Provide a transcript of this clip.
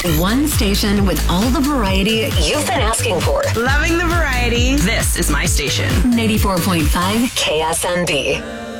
One station with all the variety you've been asking for. Loving the variety. This is my station. 94.5 KSMB.